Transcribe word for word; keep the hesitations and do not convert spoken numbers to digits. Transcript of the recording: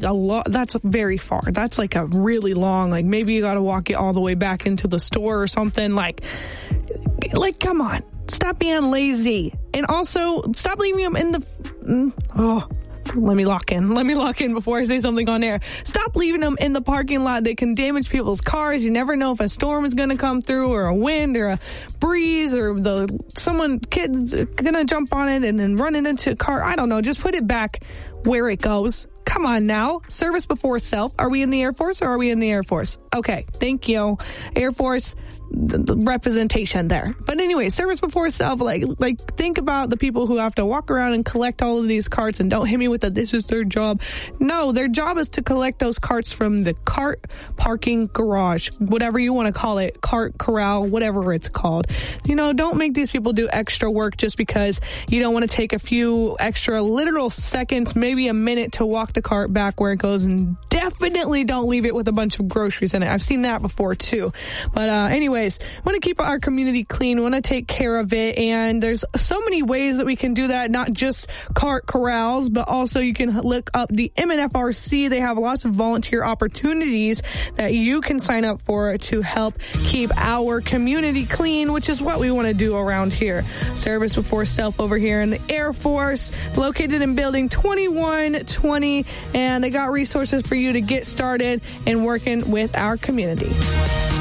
like a lot. That's very far. That's like a really long, like maybe you got to walk it all the way back into the store or something. Like, like, come on. Stop being lazy. And also, stop leaving them in the... Mm, oh, let me lock in. Let me lock in before I say something on air. Stop leaving them in the parking lot. They can damage people's cars. You never know if a storm is going to come through, or a wind, or a breeze, or the someone, kid's going to jump on it and then run it into a car. I don't know. Just put it back where it goes. Come on now. Service before self. Are we in the Air Force or are we in the Air Force? Okay. Thank you. Air Force. The, the representation there. But anyway, service before self, like, like think about the people who have to walk around and collect all of these carts, and don't hit me with that this is their job. No, their job is to collect those carts from the cart parking garage, whatever you want to call it, cart corral, whatever it's called. You know, don't make these people do extra work just because you don't want to take a few extra literal seconds, maybe a minute to walk the cart back where it goes, and definitely don't leave it with a bunch of groceries in it. I've seen that before too. But uh, anyway, want to keep our community clean, want to take care of it, and there's so many ways that we can do that, not just cart corrals, but also you can look up the M N F R C. They have lots of volunteer opportunities that you can sign up for to help keep our community clean, which is what we want to do around here. Service before self over here in the Air Force, located in building twenty-one twenty, and they got resources for you to get started in working with our community.